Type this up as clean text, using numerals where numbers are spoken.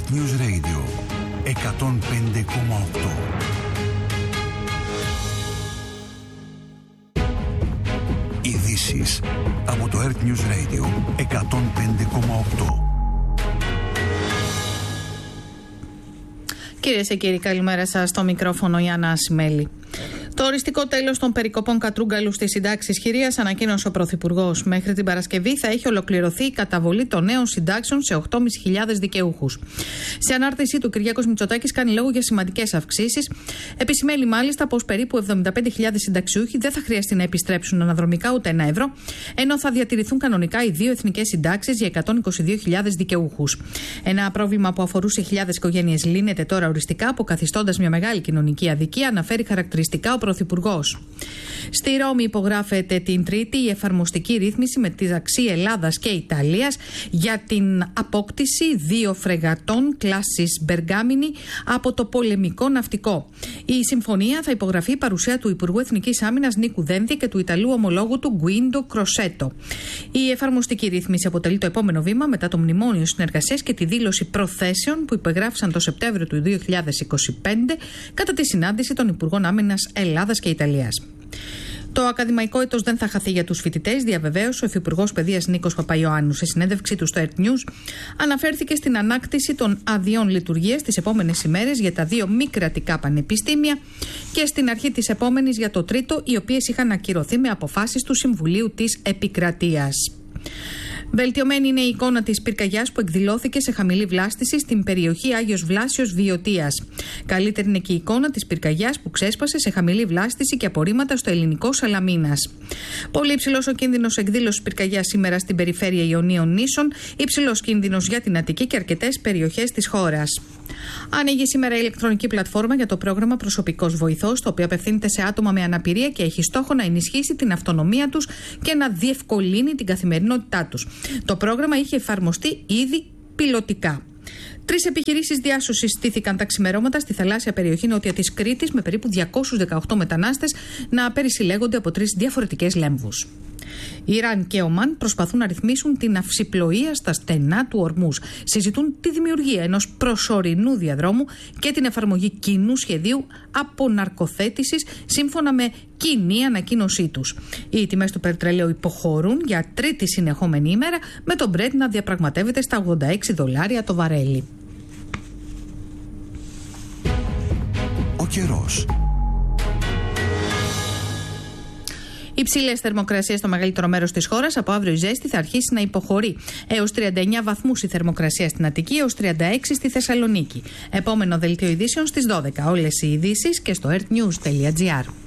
Earth News Radio 105,8. Ειδήσεις από το Earth News Radio 105,8. Κυρίες και κύριοι, καλημέρα σας. Στο μικρόφωνο η Άννα Ασημέλη. Το οριστικό τέλος των περικοπών κατρούγκαλου στις συντάξεις χειρίας ανακοίνωσε ο Πρωθυπουργός. Μέχρι την Παρασκευή θα έχει ολοκληρωθεί η καταβολή των νέων συντάξεων σε 8.500 δικαιούχους. Σε ανάρτησή του, Κυριάκος Μητσοτάκης κάνει λόγο για σημαντικές αυξήσεις. Επισημαίνει μάλιστα πως περίπου 75.000 συνταξιούχοι δεν θα χρειαστεί να επιστρέψουν αναδρομικά ούτε ένα ευρώ, ενώ θα διατηρηθούν κανονικά οι δύο εθνικές συντάξεις για 122.000 δικαιούχους. Ένα πρόβλημα που αφορούσε χιλιάδες οικογένειες λύνεται τώρα οριστικά, αποκαθιστώντας μια μεγάλη κοινωνική αδικία, αναφέρει χαρακτηριστικά ο Πρωθυπουργός. Στη Ρώμη υπογράφεται την Τρίτη η εφαρμοστική ρύθμιση μεταξύ Ελλάδας και Ιταλίας για την απόκτηση δύο φρεγατών κλάσης Μπεργάμινη από το πολεμικό ναυτικό. Η συμφωνία θα υπογραφεί παρουσία του Υπουργού Εθνικής Άμυνας Νίκου Δένδη και του Ιταλού ομολόγου του Γκουίντο Κροσέτο. Η εφαρμοστική ρύθμιση αποτελεί το επόμενο βήμα μετά το Μνημόνιο Συνεργασίας και τη δήλωση προθέσεων που υπεγράφησαν το Σεπτέμβριο του 2025 κατά τη συνάντηση των Υπουργών Άμυνας Ελλάδας και Ιταλίας. Το ακαδημαϊκό έτος δεν θα χαθεί για τους φοιτητές, διαβεβαίωσε ο Υφυπουργός Παιδείας Νίκος Παπαϊωάννου. Σε συνέντευξή του στο Earth News, αναφέρθηκε στην ανάκτηση των αδειών λειτουργίας τις επόμενες ημέρες για τα δύο μη κρατικά πανεπιστήμια και στην αρχή της επόμενης για το τρίτο, οι οποίες είχαν ακυρωθεί με αποφάσεις του Συμβουλίου της Επικρατείας. Βελτιωμένη είναι η εικόνα της πυρκαγιάς που εκδηλώθηκε σε χαμηλή βλάστηση στην περιοχή Άγιος Βλάσιος Βιωτίας. Καλύτερη είναι και η εικόνα της πυρκαγιάς που ξέσπασε σε χαμηλή βλάστηση και απορρίμματα στο ελληνικό Σαλαμίνας. Πολύ υψηλός ο κίνδυνος εκδήλωσης πυρκαγιάς σήμερα στην περιφέρεια Ιωνίων Νήσων, υψηλός κίνδυνος για την Αττική και αρκετές περιοχές της χώρας. Ανοίγει σήμερα η ηλεκτρονική πλατφόρμα για το πρόγραμμα Προσωπικός Βοηθός, το οποίο απευθύνεται σε άτομα με αναπηρία και έχει στόχο να ενισχύσει την αυτονομία τους και να διευκολύνει την καθημερινότητά τους. Το πρόγραμμα είχε εφαρμοστεί ήδη πιλωτικά. 3 επιχειρήσεις διάσωσης στήθηκαν τα ξημερώματα στη θαλάσσια περιοχή νότια της Κρήτης, με περίπου 218 μετανάστες να περισυλλέγονται από 3 διαφορετικές λέμβους. Ιράν και Ομάν προσπαθούν να ρυθμίσουν την αυσιπλοεία στα στενά του Ορμούζ. Συζητούν τη δημιουργία ενός προσωρινού διαδρόμου και την εφαρμογή κοινού σχεδίου αποναρκοθέτησης, σύμφωνα με κοινή ανακοίνωσή τους. Οι τιμές του πετρελαίου υποχωρούν για τρίτη συνεχόμενη ημέρα, με τον Brent να διαπραγματεύεται στα $86 το βαρέλι. Ο καιρός. Υψηλές θερμοκρασίες στο μεγαλύτερο μέρος της χώρας. Από αύριο η ζέστη θα αρχίσει να υποχωρεί. Έως 39 βαθμούς η θερμοκρασία στην Αττική, έως 36 στη Θεσσαλονίκη. Επόμενο δελτίο ειδήσεων στις 12. Όλες οι ειδήσεις και στο earthnews.gr.